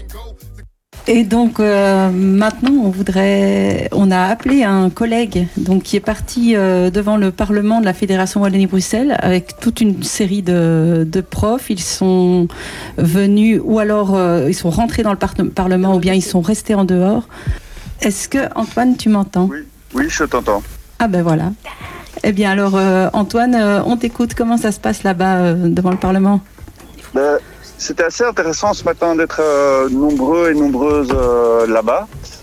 Et donc maintenant, on a appelé un collègue donc qui est parti devant le Parlement de la Fédération Wallonie-Bruxelles avec toute une série de profs. Ils sont venus ou alors ils sont rentrés dans le Parlement ou bien ils sont restés en dehors. Est-ce que Antoine, tu m'entends ? Oui, je t'entends. Ah ben voilà. Eh bien alors Antoine, on t'écoute. Comment ça se passe là-bas devant le Parlement ? C'était assez intéressant ce matin d'être nombreux et nombreuses là-bas.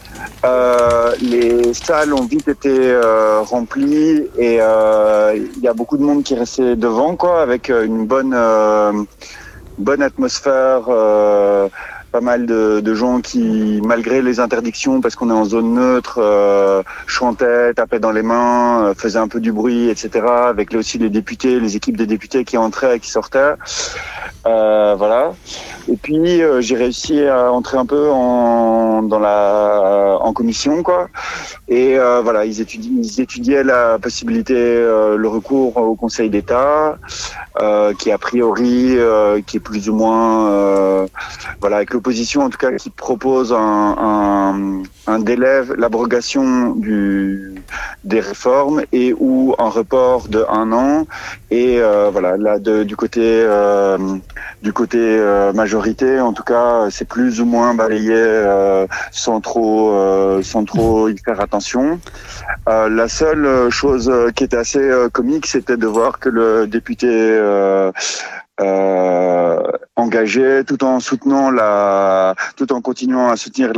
Les salles ont vite été remplies et il y a beaucoup de monde qui est resté devant, quoi, avec une bonne atmosphère. Pas mal de gens qui, malgré les interdictions, parce qu'on est en zone neutre, chantaient, tapaient dans les mains, faisaient un peu du bruit, etc. Avec aussi les députés, les équipes des députés qui entraient et qui sortaient. Voilà. Et puis j'ai réussi à entrer un peu en commission, quoi. Et voilà, ils étudiaient la possibilité, le recours au Conseil d'État, qui a priori, qui est plus ou moins, voilà, avec l'opposition en tout cas, qui propose un délai, l'abrogation des réformes et ou un report de 1 an. Et voilà, là du côté majorité, en tout cas, c'est plus ou moins balayé sans trop y faire attention. La seule chose qui était assez comique, c'était de voir que le député engagé, tout en continuant à soutenir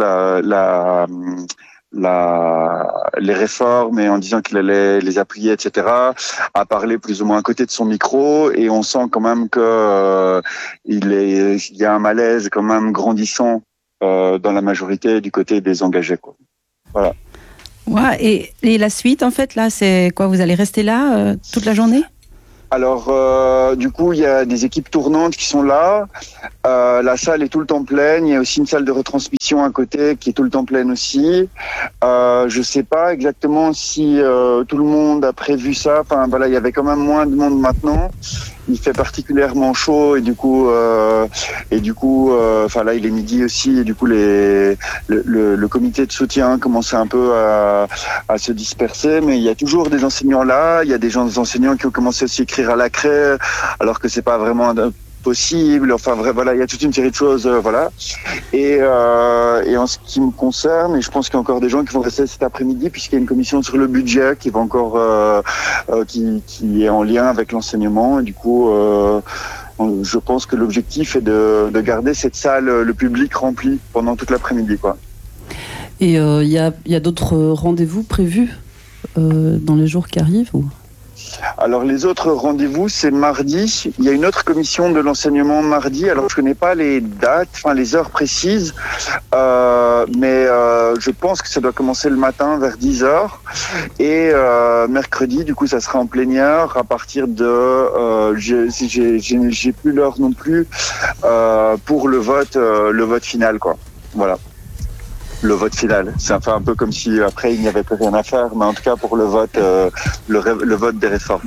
les réformes et en disant qu'il allait les appuyer, etc., a parlé plus ou moins à côté de son micro, et on sent quand même que il y a un malaise quand même grandissant dans la majorité du côté des engagés, quoi. Voilà. Ouais, et la suite, en fait, là, c'est quoi ? Vous allez rester là toute la journée ? Alors, du coup, il y a des équipes tournantes qui sont là. La salle est tout le temps pleine. Il y a aussi une salle de retransmission à côté qui est tout le temps pleine aussi. Je sais pas exactement si tout le monde a prévu ça. Enfin, voilà, il y avait quand même moins de monde maintenant. Il fait particulièrement chaud et du coup, enfin là, il est midi aussi et du coup, le comité de soutien commençait un peu à se disperser. Mais il y a toujours des enseignants là. Il y a des enseignants qui ont commencé aussi à écrire à la craie, alors que c'est pas vraiment possible. Enfin, voilà, il y a toute une série de choses, voilà. Et en ce qui me concerne, et je pense qu'il y a encore des gens qui vont rester cet après-midi, puisqu'il y a une commission sur le budget qui va encore, qui est en lien avec l'enseignement. Et du coup, je pense que l'objectif est de garder cette salle, le public rempli pendant toute l'après-midi, quoi. Et il y a d'autres rendez-vous prévus dans les jours qui arrivent ou ? Alors les autres rendez-vous, c'est mardi. Il y a une autre commission de l'enseignement mardi. Alors je connais pas les dates, enfin les heures précises, mais je pense que ça doit commencer le matin vers 10h. Et mercredi, du coup, ça sera en plénière à partir de, j'ai plus l'heure non plus, pour le vote final, quoi. Voilà. Le vote final. C'est enfin un peu comme si après il n'y avait plus rien à faire, mais en tout cas pour le vote, le vote des réformes.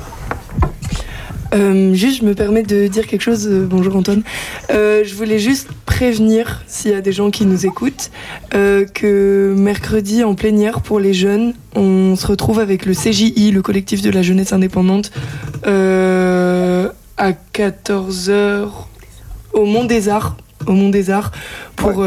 Juste, je me permets de dire quelque chose. Bonjour Antoine. Je voulais juste prévenir, s'il y a des gens qui nous écoutent, que mercredi en plénière pour les jeunes, on se retrouve avec le CJI, le collectif de la jeunesse indépendante, à 14h au Mont des Arts. Pour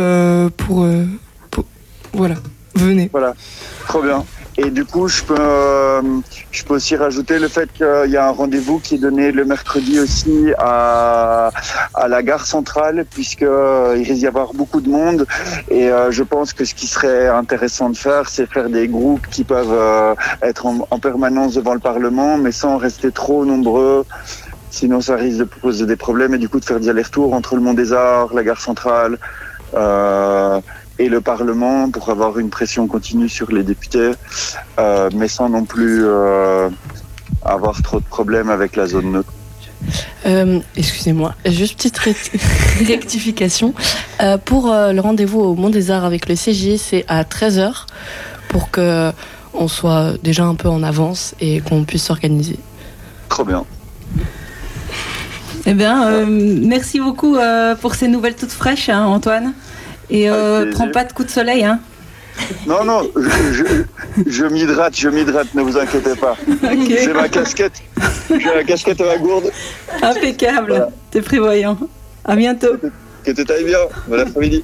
voilà, venez. Voilà, trop bien. Et du coup, je peux aussi rajouter le fait qu'il y a un rendez-vous qui est donné le mercredi aussi à la gare centrale, puisque il risque d'y avoir beaucoup de monde. Et je pense que ce qui serait intéressant de faire, c'est faire des groupes qui peuvent être en permanence devant le Parlement, mais sans rester trop nombreux. Sinon, ça risque de poser des problèmes et du coup de faire des allers-retours entre le Mont des Arts, la gare centrale et le Parlement pour avoir une pression continue sur les députés, mais sans non plus avoir trop de problèmes avec la zone neutre. Excusez-moi, juste petite rectification. Pour le rendez-vous au Mont des Arts avec le CJ, c'est à 13h pour qu'on soit déjà un peu en avance et qu'on puisse s'organiser. Trop bien. Eh bien, merci beaucoup pour ces nouvelles toutes fraîches, hein, Antoine. Et prends pas de coups de soleil, hein. Non, je m'hydrate, ne vous inquiétez pas. Okay. J'ai ma casquette, j'ai la casquette à la gourde. Impeccable, voilà. T'es prévoyant. À bientôt. Que tout aille bien, bon après-midi.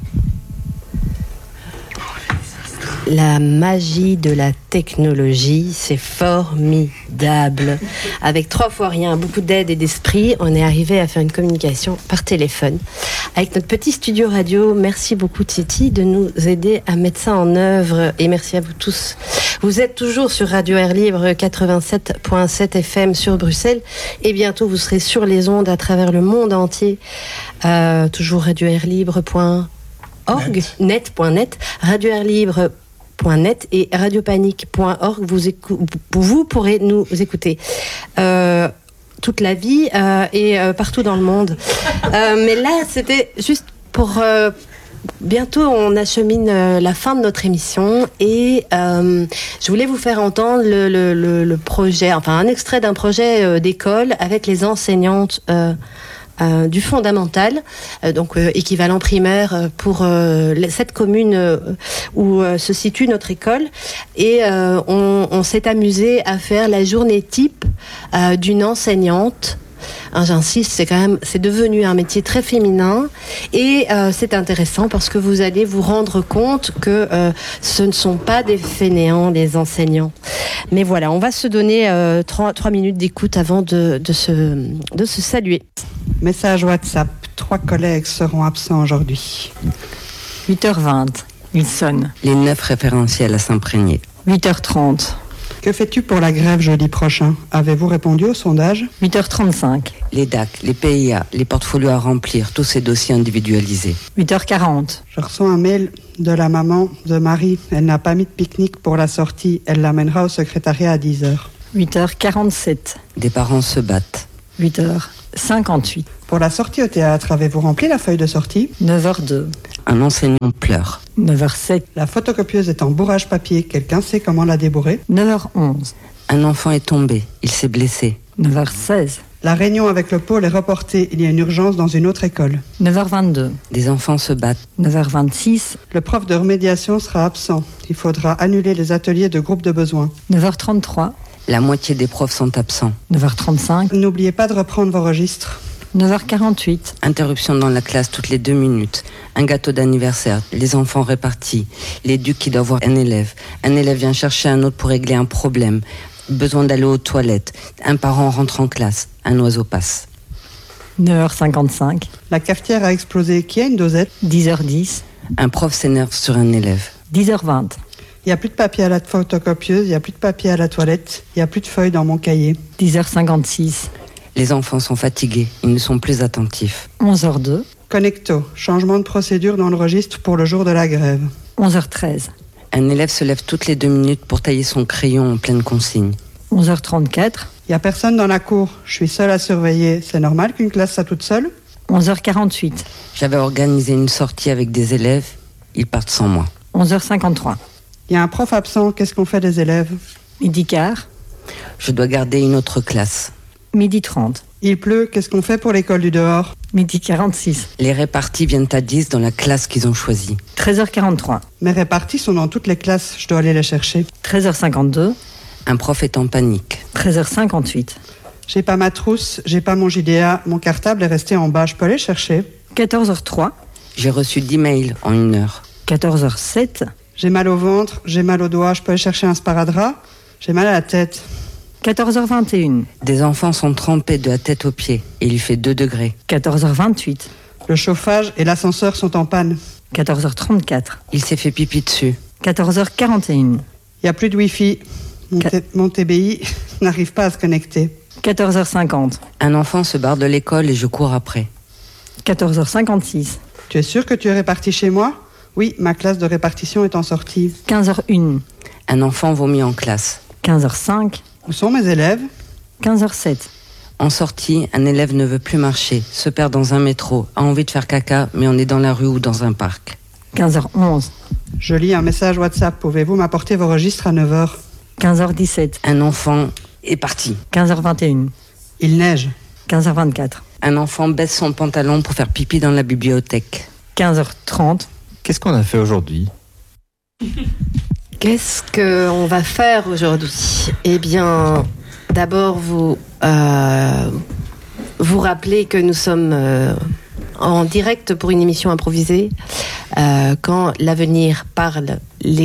La magie de la technologie, c'est formidable. Avec 3 fois rien, beaucoup d'aide et d'esprit, on est arrivé à faire une communication par téléphone. Avec notre petit studio radio, merci beaucoup Titi de nous aider à mettre ça en œuvre. Et merci à vous tous. Vous êtes toujours sur Radio Air Libre 87.7 FM sur Bruxelles. Et bientôt, vous serez sur les ondes à travers le monde entier. Toujours radioairlibre.org, net.net, radioairlibre.net et radiopanique.org. Vous pourrez nous écouter toute la vie et partout dans le monde. Mais là, c'était juste pour... bientôt, on achemine la fin de notre émission et je voulais vous faire entendre le projet, enfin un extrait d'un projet d'école avec les enseignantes du fondamental, donc équivalent primaire pour cette commune où se situe notre école. Et on s'est amusé à faire la journée type d'une enseignante. J'insiste, c'est devenu un métier très féminin et c'est intéressant parce que vous allez vous rendre compte que ce ne sont pas des fainéants, les enseignants. Mais voilà, on va se donner 3 minutes d'écoute avant de se saluer. Message WhatsApp. 3 collègues seront absents aujourd'hui. 8h20, il sonne. Les 9 référentiels à s'imprégner. 8h30. Que fais-tu pour la grève jeudi prochain? Avez-vous répondu au sondage? 8h35. Les DAC, les PIA, les portfolios à remplir, tous ces dossiers individualisés. 8h40. Je reçois un mail de la maman de Marie. Elle n'a pas mis de pique-nique pour la sortie. Elle l'amènera au secrétariat à 10h. 8h47. Des parents se battent. 8h58. Pour la sortie au théâtre, avez-vous rempli la feuille de sortie? 9h02. Un enseignant pleure. 9h07. La photocopieuse est en bourrage papier. Quelqu'un sait comment la débourrer? 9h11. Un enfant est tombé. Il s'est blessé. 9h16. La réunion avec le pôle est reportée. Il y a une urgence dans une autre école. 9h22. Des enfants se battent. 9h26. Le prof de remédiation sera absent. Il faudra annuler les ateliers de groupe de besoins. 9h33. La moitié des profs sont absents. 9h35. N'oubliez pas de reprendre vos registres. 9h48. Interruption dans la classe toutes les 2 minutes. Un gâteau d'anniversaire. Les enfants répartis. L'éduc qui doit voir un élève. Un élève vient chercher un autre pour régler un problème. Besoin d'aller aux toilettes. Un parent rentre en classe. Un oiseau passe. 9h55. La cafetière a explosé. Qui a une dosette? 10h10. Un prof s'énerve sur un élève. 10h20. Il n'y a plus de papier à la photocopieuse. Il n'y a plus de papier à la toilette. Il n'y a plus de feuilles dans mon cahier. 10h56. Les enfants sont fatigués. Ils ne sont plus attentifs. 11h02. Connecto. Changement de procédure dans le registre pour le jour de la grève. 11h13. Un élève se lève toutes les 2 minutes pour tailler son crayon en pleine consigne. 11h34. Il n'y a personne dans la cour. Je suis seule à surveiller. C'est normal qu'une classe soit toute seule? 11h48. J'avais organisé une sortie avec des élèves. Ils partent sans moi. 11h53. Il y a un prof absent. Qu'est-ce qu'on fait des élèves? 12h15. Je dois garder une autre classe. 12h30. Il pleut. Qu'est-ce qu'on fait pour l'école du dehors? 12h46. Les répartis viennent à 10 dans la classe qu'ils ont choisie. 13h43. Mes répartis sont dans toutes les classes. Je dois aller les chercher. 13h52. Un prof est en panique. 13h58. J'ai pas ma trousse. J'ai pas mon JDA. Mon cartable est resté en bas. Je peux aller chercher? 14h03. J'ai reçu 10 mails en 1 heure. 14h07. J'ai mal au ventre. J'ai mal au doigt. Je peux aller chercher un sparadrap? J'ai mal à la tête. 14h21. Des enfants sont trempés de la tête aux pieds et il fait 2 degrés. 14h28. Le chauffage et l'ascenseur sont en panne. 14h34. Il s'est fait pipi dessus. 14h41. Il n'y a plus de Wi-Fi. Mon TBI n'arrive pas à se connecter. 14h50. Un enfant se barre de l'école et je cours après. 14h56. Tu es sûr que tu es réparti chez moi? Oui, ma classe de répartition est en sortie. 15h01. Un enfant vomit en classe. 15h05. Où sont mes élèves? 15h07. En sortie, un élève ne veut plus marcher, se perd dans un métro, a envie de faire caca, mais on est dans la rue ou dans un parc. 15h11. Je lis un message WhatsApp. Pouvez-vous m'apporter vos registres à 9h? 15h17. Un enfant est parti. 15h21. Il neige. 15h24. Un enfant baisse son pantalon pour faire pipi dans la bibliothèque. 15h30. Qu'est-ce qu'on a fait aujourd'hui ? Qu'est-ce qu'on va faire aujourd'hui ? Eh bien, d'abord, vous rappelez que nous sommes en direct pour une émission improvisée. Quand l'avenir parle,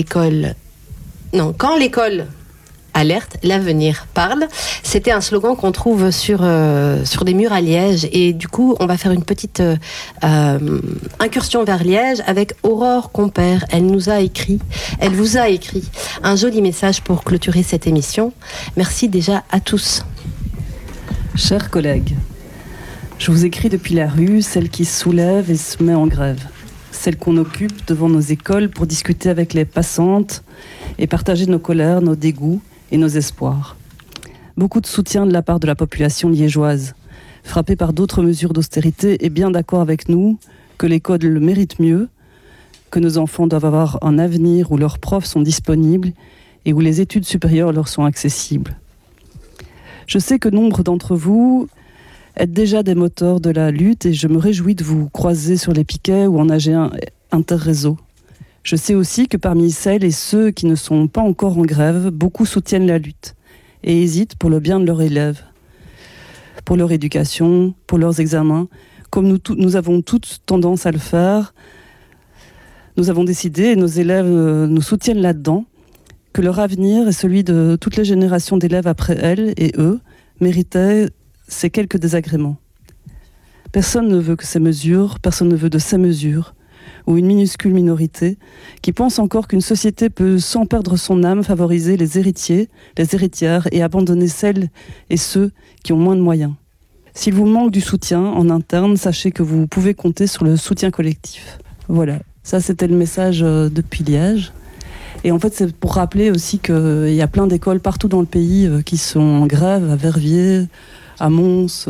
quand l'école alerte, l'avenir parle. C'était un slogan qu'on trouve sur des murs à Liège. Et du coup, on va faire une petite incursion vers Liège avec Aurore Compère. Elle vous a écrit un joli message pour clôturer cette émission. Merci déjà à tous. Chers collègues, je vous écris depuis la rue, celle qui se soulève et se met en grève. Celle qu'on occupe devant nos écoles pour discuter avec les passantes et partager nos colères, nos dégoûts et nos espoirs. Beaucoup de soutien de la part de la population liégeoise, frappée par d'autres mesures d'austérité et bien d'accord avec nous que l'école le mérite mieux, que nos enfants doivent avoir un avenir où leurs profs sont disponibles et où les études supérieures leur sont accessibles. Je sais que nombre d'entre vous êtes déjà des moteurs de la lutte et je me réjouis de vous croiser sur les piquets ou en AG interréseau. Je sais aussi que parmi celles et ceux qui ne sont pas encore en grève, beaucoup soutiennent la lutte et hésitent pour le bien de leurs élèves, pour leur éducation, pour leurs examens, comme nous avons toutes tendance à le faire. Nous avons décidé, et nos élèves nous soutiennent là-dedans, que leur avenir et celui de toutes les générations d'élèves après elles et eux méritaient ces quelques désagréments. Personne ne veut que ces mesures, personne ne veut de ces mesures, ou une minuscule minorité qui pense encore qu'une société peut, sans perdre son âme, favoriser les héritiers, les héritières et abandonner celles et ceux qui ont moins de moyens. S'il vous manque du soutien en interne, sachez que vous pouvez compter sur le soutien collectif. Voilà, ça c'était le message depuis Liège. Et en fait, c'est pour rappeler aussi qu'il y a plein d'écoles partout dans le pays qui sont en grève, à Verviers, à Mons,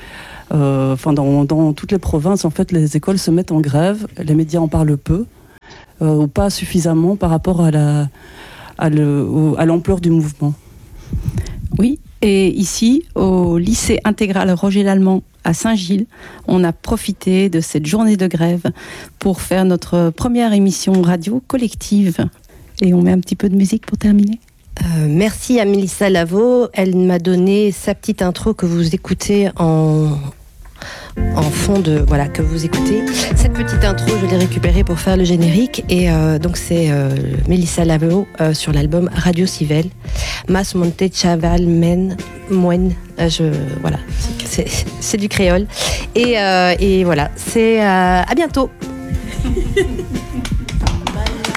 dans toutes les provinces, en fait, les écoles se mettent en grève. Les médias en parlent peu, ou pas suffisamment par rapport à l'ampleur du mouvement. Oui, et ici, au lycée intégral Roger Lallemand à Saint-Gilles, on a profité de cette journée de grève pour faire notre première émission radio collective. Et on met un petit peu de musique pour terminer. Merci à Mélissa Lavaux. Elle m'a donné sa petite intro que vous écoutez en fond de... Voilà, que vous écoutez. Cette petite intro, je l'ai récupérée pour faire le générique. Et donc, c'est Mélissa Lavaux sur l'album Radio Civel. Mas Monte Chaval Men Moen. Voilà, c'est du créole. Et voilà, c'est à bientôt.